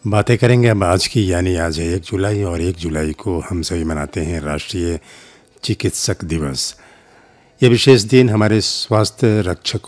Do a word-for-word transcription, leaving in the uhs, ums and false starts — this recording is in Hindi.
बातें करेंगे अब आज की, यानी आज है एक जुलाई और एक जुलाई को हम सभी मनाते हैं राष्ट्रीय चिकित्सक दिवस। ये विशेष दिन हमारे स्वास्थ्य रक्षकों